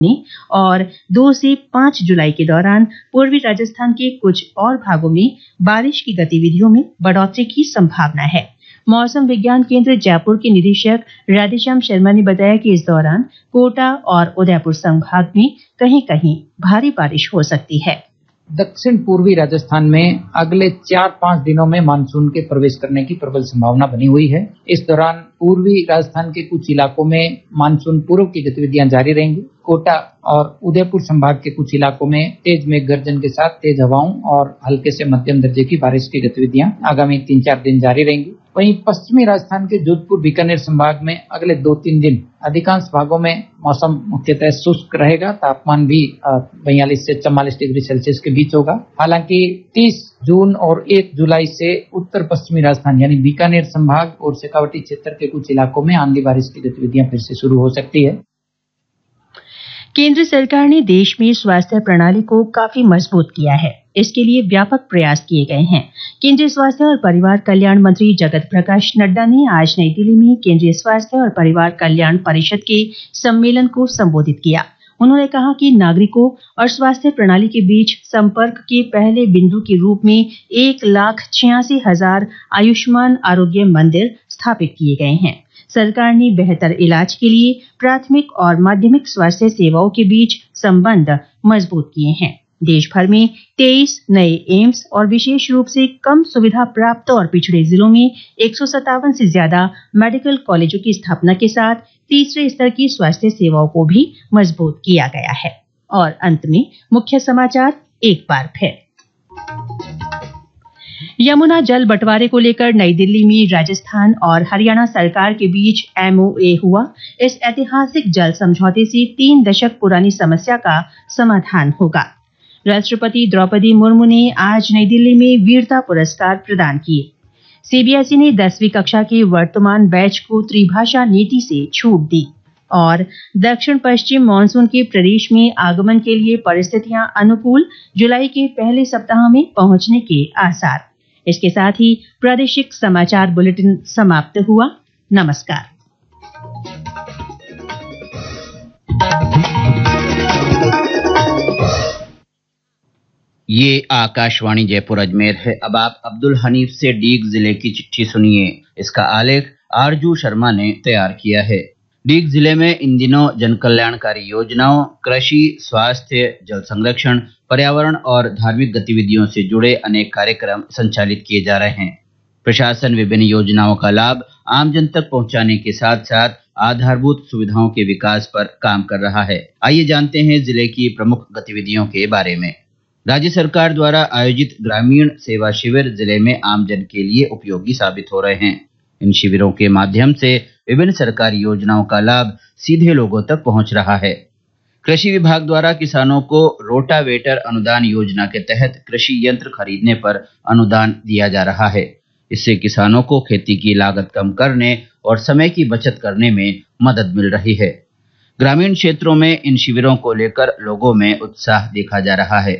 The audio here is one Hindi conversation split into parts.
और 2 से 5 जुलाई के दौरान पूर्वी राजस्थान के कुछ और भागों में बारिश की गतिविधियों में बढ़ोतरी की संभावना है। मौसम विज्ञान केंद्र जयपुर के निदेशक राधेश्याम शर्मा ने बताया कि इस दौरान कोटा और उदयपुर संभाग में कहीं-कहीं भारी बारिश हो सकती है। दक्षिण पूर्वी राजस्थान में अगले 4-5 दिनों में मानसून के प्रवेश करने की प्रबल संभावना बनी हुई है। इस दौरान पूर्वी राजस्थान के कुछ इलाकों में मानसून पूर्व की गतिविधियां जारी रहेंगी। कोटा और उदयपुर संभाग के कुछ इलाकों में तेज मेघ गर्जन के साथ तेज हवाओं और हल्के से मध्यम दर्जे की बारिश की गतिविधियां आगामी 3-4 दिन जारी रहेंगी। वहीं पश्चिमी राजस्थान के जोधपुर बीकानेर संभाग में अगले 2-3 दिन अधिकांश भागों में मौसम मुख्यतः शुष्क रहेगा। तापमान भी 42 से 44 डिग्री सेल्सियस के बीच होगा। हालांकि 30 जून और 1 जुलाई से उत्तर पश्चिमी राजस्थान यानी बीकानेर संभाग और शेखावटी क्षेत्र के कुछ इलाकों में आंधी बारिश की गतिविधियां फिर से शुरू हो सकती है। केंद्र सरकार ने देश में स्वास्थ्य प्रणाली को काफी मजबूत किया है। इसके लिए व्यापक प्रयास किए गए हैं। केंद्रीय स्वास्थ्य और परिवार कल्याण मंत्री जगत प्रकाश नड्डा ने आज नई दिल्ली में केंद्रीय स्वास्थ्य और परिवार कल्याण परिषद के सम्मेलन को संबोधित किया। उन्होंने कहा कि नागरिकों और स्वास्थ्य प्रणाली के बीच संपर्क के पहले बिंदु के रूप में 1,86,000 आयुष्मान आरोग्य मंदिर स्थापित किए गए हैं। सरकार ने बेहतर इलाज के लिए प्राथमिक और माध्यमिक स्वास्थ्य सेवाओं के बीच संबंध मजबूत किए हैं। देश भर में 23 नए एम्स और विशेष रूप से कम सुविधा प्राप्त और पिछड़े जिलों में 157 से ज्यादा मेडिकल कॉलेजों की स्थापना के साथ तीसरे स्तर की स्वास्थ्य सेवाओं को भी मजबूत किया गया है। और अंत में मुख्य समाचार एक बार फिर। यमुना जल बंटवारे को लेकर नई दिल्ली में राजस्थान और हरियाणा सरकार के बीच MOA हुआ। इस ऐतिहासिक जल समझौते से 3 दशक पुरानी समस्या का समाधान होगा। राष्ट्रपति द्रौपदी मुर्मू ने आज नई दिल्ली में वीरता पुरस्कार प्रदान किए। CBSE ने 10वीं कक्षा के वर्तमान बैच को त्रिभाषा नीति से छूट दी। और दक्षिण पश्चिम मानसून के प्रदेश में आगमन के लिए परिस्थितियां अनुकूल, जुलाई के पहले सप्ताह में पहुंचने के आसार। इसके साथ ही प्रादेशिक समाचार बुलेटिन समाप्त हुआ। नमस्कार। ये आकाशवाणी जयपुर अजमेर है। अब आप अब्दुल हनीफ से डीग जिले की चिट्ठी सुनिए। इसका आलेख आरजू शर्मा ने तैयार किया है। डीग जिले में इन दिनों जन कल्याणकारी योजनाओं, कृषि, स्वास्थ्य, जल संरक्षण, पर्यावरण और धार्मिक गतिविधियों से जुड़े अनेक कार्यक्रम संचालित किए जा रहे हैं। प्रशासन विभिन्न योजनाओं का लाभ आमजन तक पहुंचाने के साथ साथ आधारभूत सुविधाओं के विकास पर काम कर रहा है। आइए जानते हैं जिले की प्रमुख गतिविधियों के बारे में। राज्य सरकार द्वारा आयोजित ग्रामीण सेवा शिविर जिले में आमजन के लिए उपयोगी साबित हो रहे हैं। इन शिविरों के माध्यम से विभिन्न सरकारी योजनाओं का लाभ सीधे लोगों तक पहुंच रहा है। कृषि विभाग द्वारा किसानों को रोटावेटर अनुदान योजना के तहत कृषि यंत्र खरीदने पर अनुदान दिया जा रहा है। इससे किसानों को खेती की लागत कम करने और समय की बचत करने में मदद मिल रही है। ग्रामीण क्षेत्रों में इन शिविरों को लेकर लोगों में उत्साह देखा जा रहा है।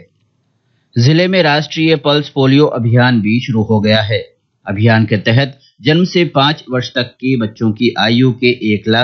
जिले में राष्ट्रीय पल्स पोलियो अभियान भी शुरू हो गया है। अभियान के तहत जन्म से 5 वर्ष तक के बच्चों की आयु के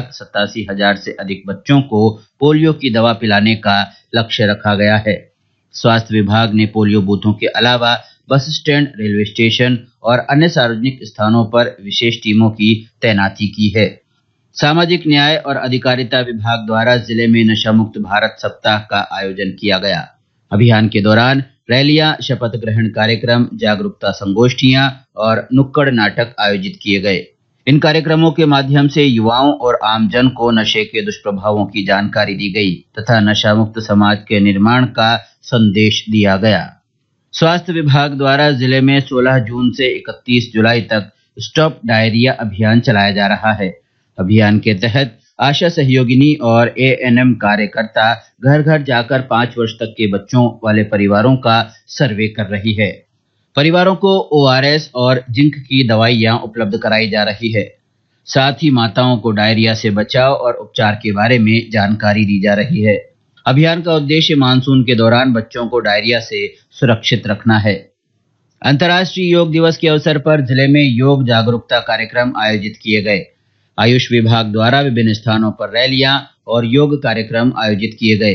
1,87,000 से अधिक बच्चों को पोलियो की दवा पिलाने का लक्ष्य रखा गया है। स्वास्थ्य विभाग ने पोलियो बूथों के अलावा बस स्टैंड, रेलवे स्टेशन और अन्य सार्वजनिक स्थानों पर विशेष टीमों की तैनाती की है। सामाजिक न्याय और अधिकारिता विभाग द्वारा जिले में नशा मुक्त भारत सप्ताह का आयोजन किया गया। अभियान के दौरान रैलियां, शपथ ग्रहण कार्यक्रम, जागरूकता संगोष्ठियां और नुक्कड़ नाटक आयोजित किए गए। इन कार्यक्रमों के माध्यम से युवाओं और आमजन को नशे के दुष्प्रभावों की जानकारी दी गई तथा नशा मुक्त समाज के निर्माण का संदेश दिया गया। स्वास्थ्य विभाग द्वारा जिले में 16 जून से 31 जुलाई तक स्टॉप डायरिया अभियान चलाया जा रहा है। अभियान के तहत आशा सहयोगिनी और ANM कार्यकर्ता घर घर जाकर 5 वर्ष तक के बच्चों वाले परिवारों का सर्वे कर रही है। परिवारों को ORS और जिंक की दवाइयां उपलब्ध कराई जा रही है। साथ ही माताओं को डायरिया से बचाव और उपचार के बारे में जानकारी दी जा रही है। अभियान का उद्देश्य मानसून के दौरान बच्चों को डायरिया से सुरक्षित रखना है। अंतर्राष्ट्रीय योग दिवस के अवसर पर जिले में योग जागरूकता कार्यक्रम आयोजित किए गए। आयुष विभाग द्वारा विभिन्न स्थानों पर रैलियां और योग कार्यक्रम आयोजित किए गए।